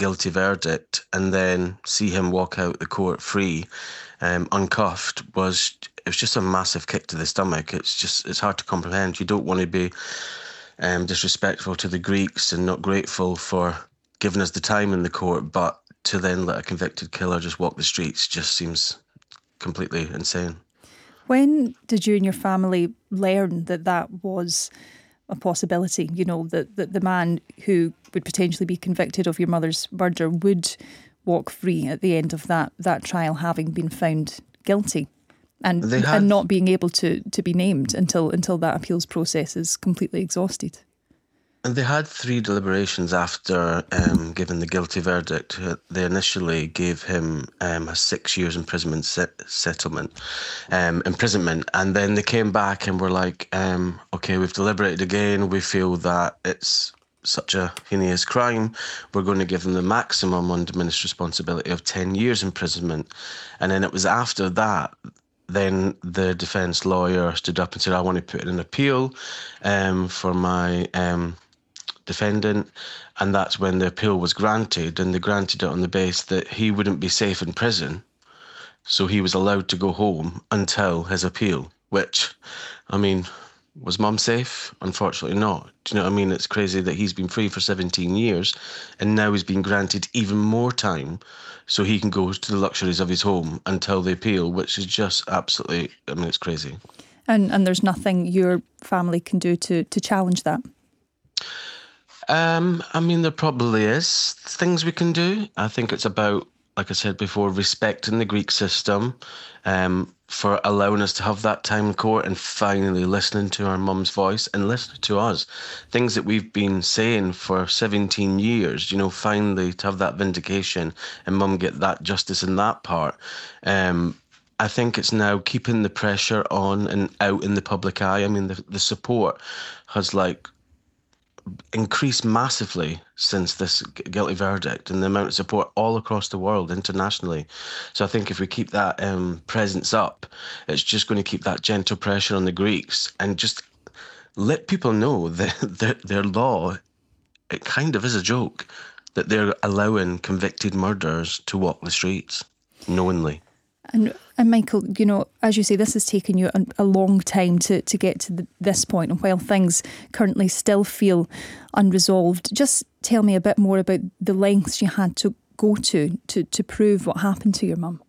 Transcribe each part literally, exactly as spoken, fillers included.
guilty verdict and then see him walk out the court free, um, uncuffed, was it was just a massive kick to the stomach. It's just it's hard to comprehend. You don't want to be um, disrespectful to the Greeks and not grateful for giving us the time in the court, but to then let a convicted killer just walk the streets just seems completely insane. When did you and your family learn that that was a possibility? You know, that, that the man who would potentially be convicted of your mother's murder would walk free at the end of that that trial, having been found guilty, and They had- and not being able to to be named until until that appeals process is completely exhausted. And they had three deliberations after um, giving the guilty verdict. Uh, They initially gave him um, a six years imprisonment set- settlement, um, imprisonment, and then they came back and were like, um, "Okay, we've deliberated again. We feel that it's such a heinous crime. We're going to give him the maximum on diminished responsibility of ten years imprisonment." And then it was after that. Then the defence lawyer stood up and said, "I want to put in an appeal um, for my." Um, defendant, and that's when the appeal was granted, and they granted it on the base that he wouldn't be safe in prison, so he was allowed to go home until his appeal, which, I mean, was Mum safe? Unfortunately not. Do you know what I mean? It's crazy that he's been free for seventeen years and now he's been granted even more time so he can go to the luxuries of his home until the appeal, which is just absolutely, I mean, it's crazy. And and there's nothing your family can do to to challenge that. Um, I mean, there probably is things we can do. I think it's about, like I said before, respecting the Greek system, um, for allowing us to have that time in court and finally listening to our mum's voice and listening to us. Things that we've been saying for seventeen years, you know, finally to have that vindication and mum get that justice in that part. Um, I think it's now keeping the pressure on and out in the public eye. I mean, the, the support has like increased massively since this guilty verdict, and the amount of support all across the world internationally. So I think if we keep that um, presence up, it's just going to keep that gentle pressure on the Greeks and just let people know that their, their law, it kind of is a joke, that they're allowing convicted murderers to walk the streets knowingly. And and Michael, you know, as you say, this has taken you a, a long time to, to get to the, this point, and while things currently still feel unresolved, just tell me a bit more about the lengths you had to go to to, to prove what happened to your mum.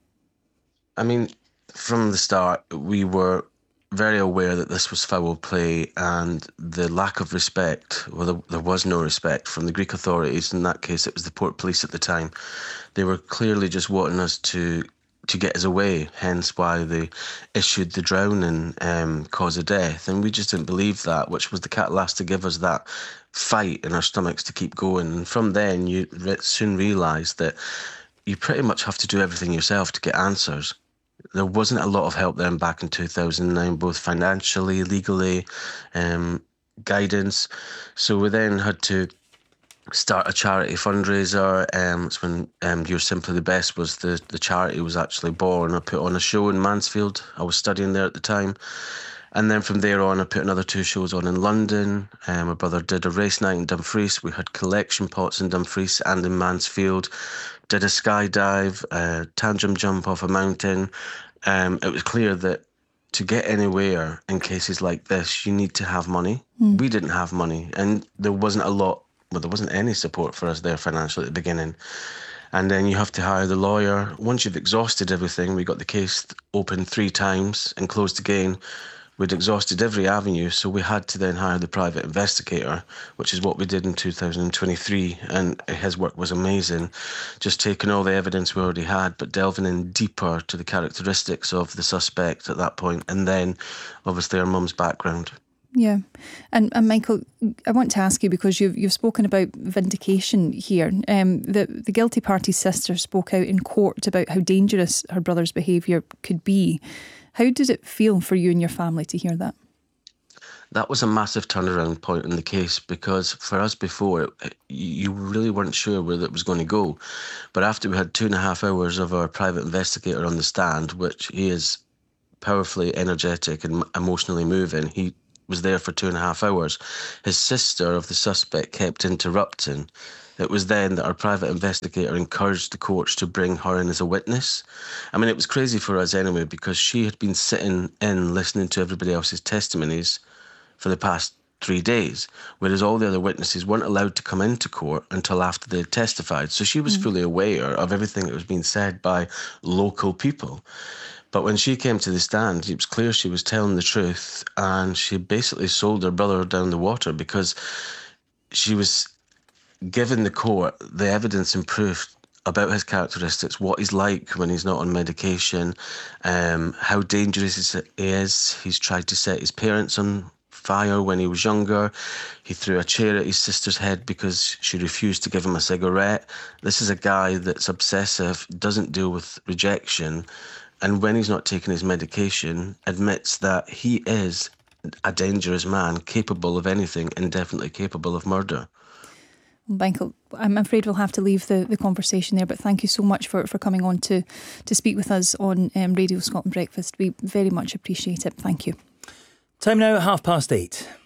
I mean, from the start, we were very aware that this was foul play, and the lack of respect, well, there, there was no respect from the Greek authorities. In that case, it was the port police at the time. They were clearly just wanting us to to get us away, hence why they issued the drowning um, cause of death. And we just didn't believe that, which was the catalyst to give us that fight in our stomachs to keep going. And from then, you re- soon realised that you pretty much have to do everything yourself to get answers. There wasn't a lot of help then back in two thousand nine, both financially, legally, um, guidance. So we then had to start a charity fundraiser. Um, it's when um, You're Simply the Best was the, the charity was actually born. I put on a show in Mansfield. I was studying there at the time. And then from there on, I put another two shows on in London. Um, my brother did a race night in Dumfries. We had collection pots in Dumfries and in Mansfield. Did a skydive, a tantrum jump off a mountain. Um, it was clear that to get anywhere in cases like this, you need to have money. Mm. We didn't have money, and there wasn't a lot, well, there wasn't any support for us there financially at the beginning. And then you have to hire the lawyer. Once you've exhausted everything, we got the case open three times and closed again. We'd exhausted every avenue, so we had to then hire the private investigator, which is what we did in two thousand twenty-three, and his work was amazing, just taking all the evidence we already had, but delving in deeper to the characteristics of the suspect at that point, and then obviously our mum's background. Yeah. And, and Michael, I want to ask you, because you've you've spoken about vindication here. Um, the, the guilty party's sister spoke out in court about how dangerous her brother's behaviour could be. How did it feel for you and your family to hear that? That was a massive turnaround point in the case, because for us before, it, you really weren't sure where that was going to go. But after we had two and a half hours of our private investigator on the stand, which he is powerfully energetic and emotionally moving, he was there for two and a half hours. His sister of the suspect kept interrupting. It was then that our private investigator encouraged the courts to bring her in as a witness. I mean, it was crazy for us anyway, because she had been sitting in listening to everybody else's testimonies for the past three days, whereas all the other witnesses weren't allowed to come into court until after they had testified. So she was mm. fully aware of everything that was being said by local people. But when she came to the stand, it was clear she was telling the truth, and she basically sold her brother down the water, because she was giving the court the evidence and proof about his characteristics, what he's like when he's not on medication, um, how dangerous he is. He's tried to set his parents on fire when he was younger. He threw a chair at his sister's head because she refused to give him a cigarette. This is a guy that's obsessive, doesn't deal with rejection, and when he's not taking his medication, admits that he is a dangerous man, capable of anything and definitely capable of murder. Michael, I'm afraid we'll have to leave the, the conversation there, but thank you so much for, for coming on to, to speak with us on um, Radio Scotland Breakfast. We very much appreciate it. Thank you. Time now at half past eight.